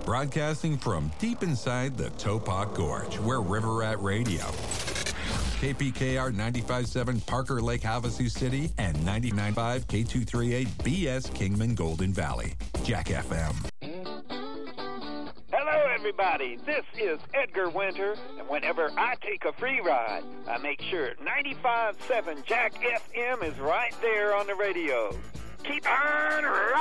Broadcasting from deep inside the Topak Gorge, we're River Rat Radio. KPKR 95.7 Parker Lake, Havasu City, and 99.5 K238 BS Kingman Golden Valley. Jack FM. Hello, everybody. This is Edgar Winter, and whenever I take a free ride, I make sure 95.7 Jack FM is right there on the radio. Keep on